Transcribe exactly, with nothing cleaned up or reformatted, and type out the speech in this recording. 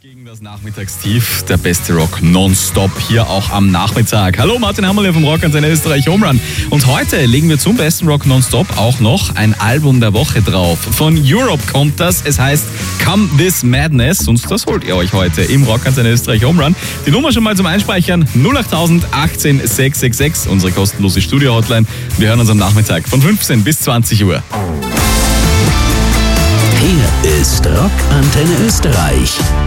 Gegen das Nachmittagstief, der beste Rock nonstop hier auch am Nachmittag. Hallo, Martin Hammerle vom Rockantenne Österreich Home Run. Und heute legen wir zum besten Rock nonstop auch noch ein Album der Woche drauf. Von Europe kommt das, es heißt Come This Madness und das holt ihr euch heute im Rockantenne Österreich Home Run. Die Nummer schon mal zum Einspeichern null acht null null eins acht sechs sechs sechs, unsere kostenlose Studio-Hotline. Wir hören uns am Nachmittag von fünfzehn bis zwanzig Uhr. Hier ist Rockantenne Österreich.